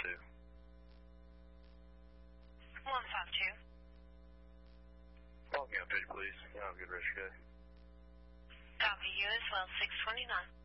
152. 152. Log me update, please. Have a good rest of your day. Copy you as well, 629.